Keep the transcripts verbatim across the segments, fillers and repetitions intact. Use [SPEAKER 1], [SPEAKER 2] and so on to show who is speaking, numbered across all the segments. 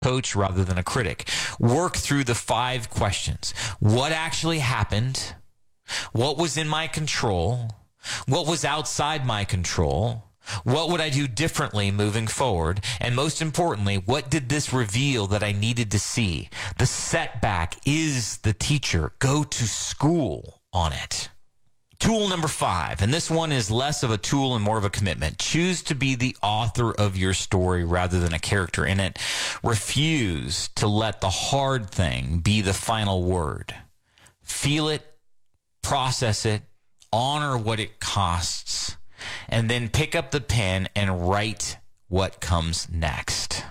[SPEAKER 1] coach rather than a critic. Work through the five questions. What actually happened? What was in my control? What was outside my control? What would I do differently moving forward? And most importantly, what did this reveal that I needed to see? The setback is the teacher. Go to school on it. Tool number five, and this one is less of a tool and more of a commitment. Choose to be the author of your story rather than a character in it. Refuse to let the hard thing be the final word. Feel it, process it, honor what it costs, and then pick up the pen and write what comes next.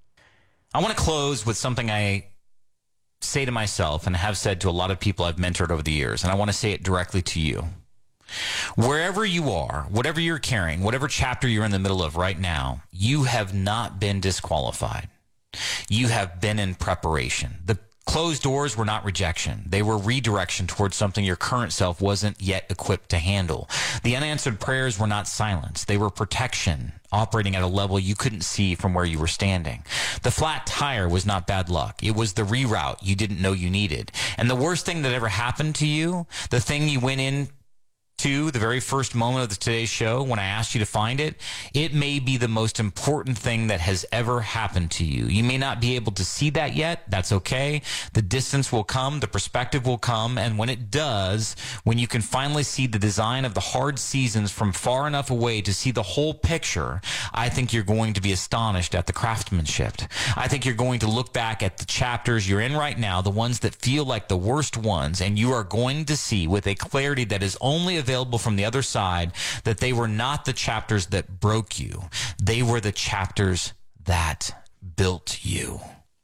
[SPEAKER 1] I want to close with something I say to myself and have said to a lot of people I've mentored over the years, and I want to say it directly to you. Wherever you are, whatever you're carrying, whatever chapter you're in the middle of right now, you have not been disqualified. You have been in preparation. The closed doors were not rejection. They were redirection towards something your current self wasn't yet equipped to handle. The unanswered prayers were not silence. They were protection, operating at a level you couldn't see from where you were standing. The flat tire was not bad luck. It was the reroute you didn't know you needed. And the worst thing that ever happened to you, the thing you went in to the very first moment of the today's show when I asked you to find it, it may be the most important thing that has ever happened to you. You may not be able to see that yet. That's okay. The distance will come. The perspective will come. And when it does, when you can finally see the design of the hard seasons from far enough away to see the whole picture, I think you're going to be astonished at the craftsmanship. I think you're going to look back at the chapters you're in right now, the ones that feel like the worst ones, and you are going to see with a clarity that is only available from the other side that they were not the chapters that broke you. They were the chapters that built you.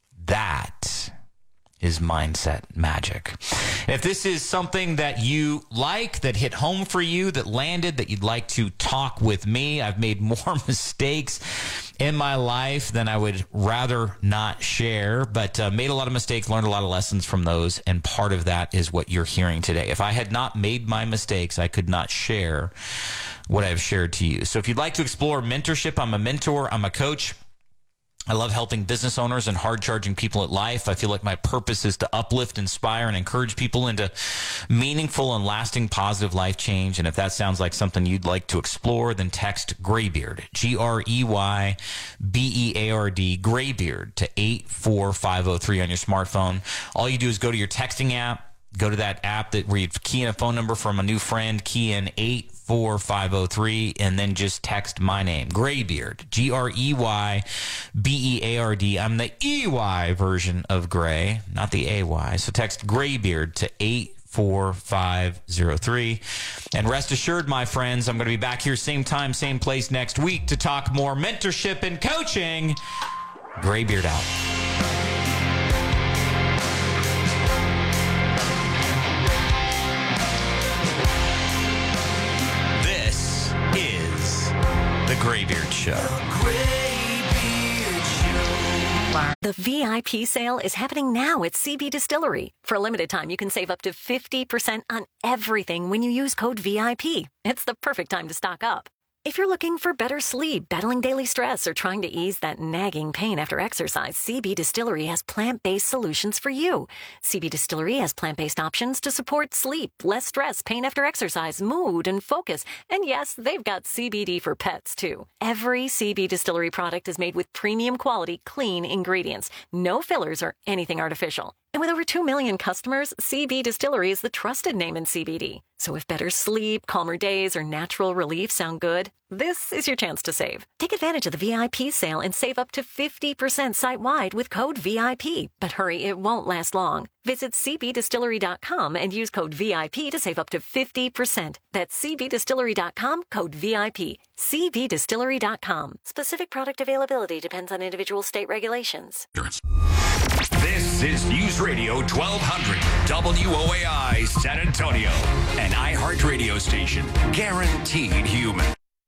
[SPEAKER 1] That is mindset magic. If this is something that you like, that hit home for you, that landed, that you'd like to talk with me, I've made more mistakes in my life than I would rather not share, but uh, made a lot of mistakes, learned a lot of lessons from those, and part of that is what you're hearing today. If I had not made my mistakes, I could not share what I've shared to you. So if you'd like to explore mentorship, I'm a mentor, I'm a coach. I love helping business owners and hard-charging people at life. I feel like my purpose is to uplift, inspire, and encourage people into meaningful and lasting positive life change. And if that sounds like something you'd like to explore, then text Graybeard, G R E Y B E A R D, Graybeard, to eight four five oh three on your smartphone. All you do is go to your texting app, go to that app that where you key in a phone number from a new friend, key in eight four five oh three, and then just text my name, Graybeard, G R E Y B E A R D. I'm the E Y version of Gray, not the A Y. So text Graybeard to eight four five oh three. And rest assured, my friends, I'm going to be back here same time, same place next week to talk more mentorship and coaching. Graybeard out. The Graybeard Show.
[SPEAKER 2] The V I P sale is happening now at C B Distillery. For a limited time, you can save up to fifty percent on everything when you use code V I P. It's the perfect time to stock up. If you're looking for better sleep, battling daily stress, or trying to ease that nagging pain after exercise, C B Distillery has plant-based solutions for you. C B Distillery has plant-based options to support sleep, less stress, pain after exercise, mood, and focus. And yes, they've got C B D for pets, too. Every C B Distillery product is made with premium quality, clean ingredients. No fillers or anything artificial. And with over two million customers, C B Distillery is the trusted name in C B D. So if better sleep, calmer days, or natural relief sound good, this is your chance to save. Take advantage of the V I P sale and save up to fifty percent site-wide with code V I P. But hurry, it won't last long. Visit c b distillery dot com and use code V I P to save up to fifty percent. That's c b distillery dot com, code V I P. c b distillery dot com. Specific product availability depends on individual state regulations.
[SPEAKER 3] This is News Radio twelve hundred W O A I San Antonio, an iHeart radio station, guaranteed human.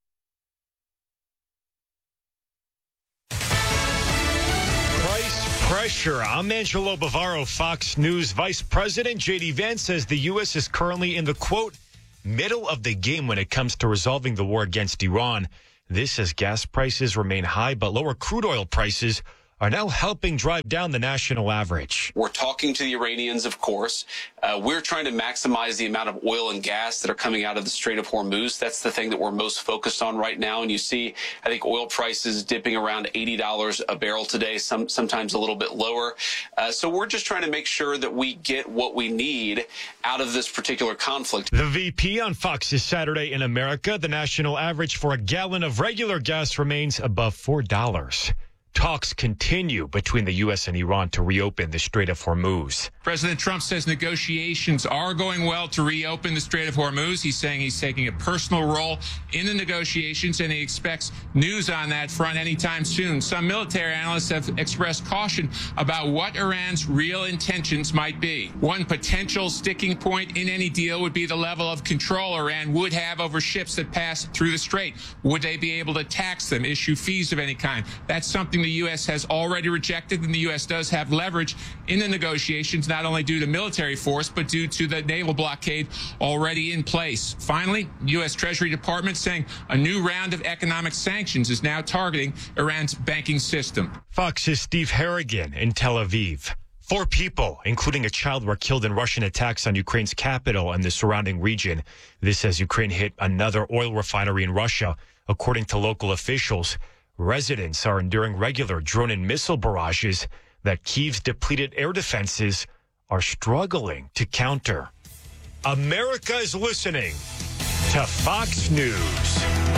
[SPEAKER 4] Price pressure. I'm Angelo Bavaro, Fox News Vice President. J D Vance says the U S is currently in the, quote, middle of the game when it comes to resolving the war against Iran. This as gas prices remain high, but lower crude oil prices are now helping drive down the national average.
[SPEAKER 5] We're talking to the Iranians, of course. Uh, we're trying to maximize the amount of oil and gas that are coming out of the Strait of Hormuz. That's the thing that we're most focused on right now. And you see, I think oil prices dipping around eighty dollars a barrel today, some sometimes a little bit lower. Uh, so we're just trying to make sure that we get what we need out of this particular conflict.
[SPEAKER 4] The V P on Fox's Saturday in America, the national average for a gallon of regular gas remains above four dollars. Talks continue between the U S and Iran to reopen the Strait of Hormuz.
[SPEAKER 6] President Trump says negotiations are going well to reopen the Strait of Hormuz. He's saying he's taking a personal role in the negotiations, and he expects news on that front anytime soon. Some military analysts have expressed caution about what Iran's real intentions might be. One potential sticking point in any deal would be the level of control Iran would have over ships that pass through the strait. Would they be able to tax them, issue fees of any kind? That's something the U S has already rejected, and the U S does have leverage in the negotiations, not only due to military force, but due to the naval blockade already in place. Finally, U S Treasury Department saying a new round of economic sanctions is now targeting Iran's banking system.
[SPEAKER 4] Fox's Steve Harrigan in Tel Aviv. Four people, including a child, were killed in Russian attacks on Ukraine's capital and the surrounding region. This as Ukraine hit another oil refinery in Russia, according to local officials. Residents are enduring regular drone and missile barrages that Kyiv's depleted air defenses are struggling to counter. America is listening to Fox News.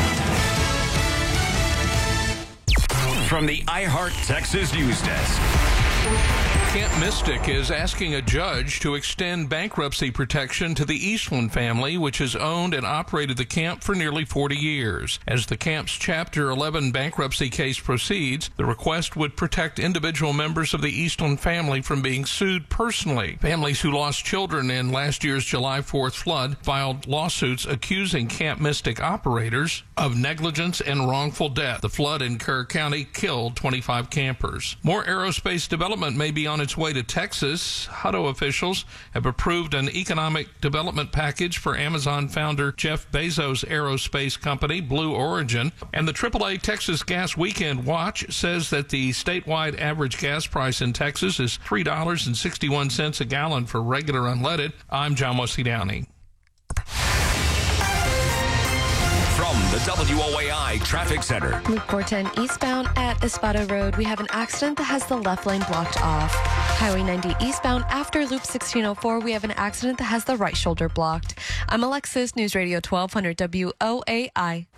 [SPEAKER 3] From the iHeart Texas News Desk.
[SPEAKER 7] Camp Mystic is asking a judge to extend bankruptcy protection to the Eastland family, which has owned and operated the camp for nearly forty years. As the camp's Chapter eleven bankruptcy case proceeds, the request would protect individual members of the Eastland family from being sued personally. Families who lost children in last year's July fourth flood filed lawsuits accusing Camp Mystic operators of negligence and wrongful death. The flood in Kerr County killed twenty-five campers. More aerospace development may be on its way to Texas. Hutto officials have approved an economic development package for Amazon founder Jeff Bezos' aerospace company, Blue Origin. And the triple A Texas Gas Weekend Watch says that the statewide average gas price in Texas is three dollars and sixty-one cents a gallon for regular unleaded. I'm John Wesley Downey.
[SPEAKER 3] From the W O A I Traffic Center.
[SPEAKER 8] Loop four ten eastbound at Espada Road, we have an accident that has the left lane blocked off. Highway ninety eastbound after Loop sixteen oh four, we have an accident that has the right shoulder blocked. I'm Alexis, News Radio twelve hundred W O A I.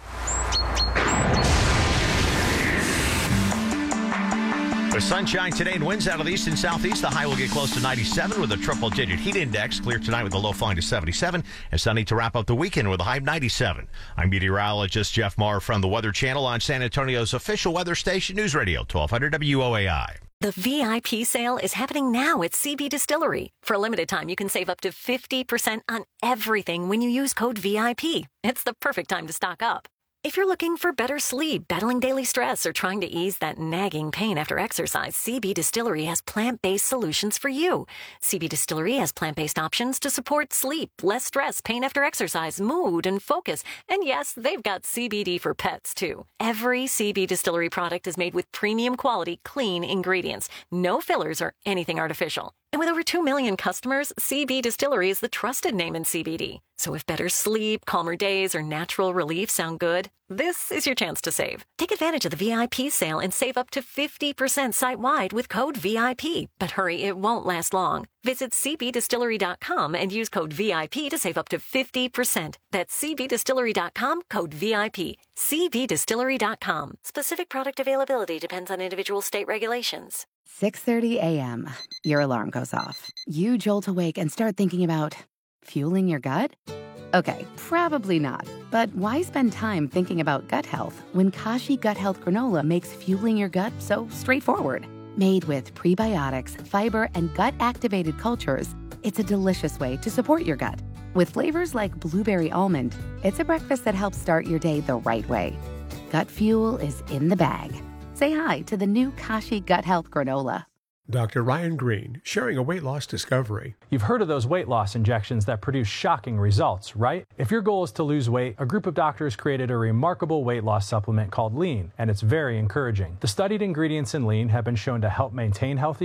[SPEAKER 9] With sunshine today and winds out of the east and southeast, the high will get close to ninety-seven with a triple-digit heat index. Clear tonight with a low falling to seventy-seven, and sunny to wrap up the weekend with a high of ninety-seven. I'm meteorologist Jeff Marr from the Weather Channel on San Antonio's official weather station, News Radio twelve hundred W O A I.
[SPEAKER 2] The V I P sale is happening now at C B Distillery. For a limited time, you can save up to fifty percent on everything when you use code V I P. It's the perfect time to stock up. If you're looking for better sleep, battling daily stress, or trying to ease that nagging pain after exercise, C B Distillery has plant-based solutions for you. C B Distillery has plant-based options to support sleep, less stress, pain after exercise, mood, and focus. And yes, they've got C B D for pets, too. Every C B Distillery product is made with premium quality, clean ingredients. No fillers or anything artificial. And with over two million customers, C B Distillery is the trusted name in C B D. So if better sleep, calmer days, or natural relief sound good, this is your chance to save. Take advantage of the V I P sale and save up to fifty percent site-wide with code V I P. But hurry, it won't last long. Visit C B distillery dot com and use code V I P to save up to fifty percent. That's C B distillery dot com, code V I P. C B distillery dot com. Specific product availability depends on individual state regulations.
[SPEAKER 10] six thirty a.m. Your alarm goes off. You jolt awake and start thinking about fueling your gut? Okay, probably not. But why spend time thinking about gut health when Kashi Gut Health Granola makes fueling your gut so straightforward? Made with prebiotics, fiber, and gut-activated cultures, it's a delicious way to support your gut. With flavors like blueberry almond, it's a breakfast that helps start your day the right way. Gut fuel is in the bag. Say hi to the new Kashi Gut Health Granola.
[SPEAKER 11] Doctor Ryan Green, sharing a weight loss discovery.
[SPEAKER 12] You've heard of those weight loss injections that produce shocking results, right? If your goal is to lose weight, a group of doctors created a remarkable weight loss supplement called Lean, and it's very encouraging. The studied ingredients in Lean have been shown to help maintain healthy